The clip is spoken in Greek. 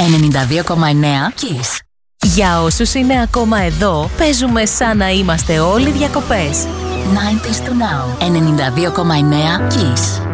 92,9 Kiss. Για όσους είναι ακόμα εδώ, παίζουμε σαν να είμαστε όλοι διακοπές. 90s to now. 92,9 Kiss.